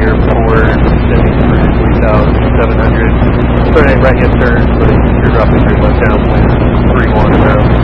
gear, forward, sending through 3,700. Starting at right hand turn, putting your dropping gear left downwind, 3-1 around.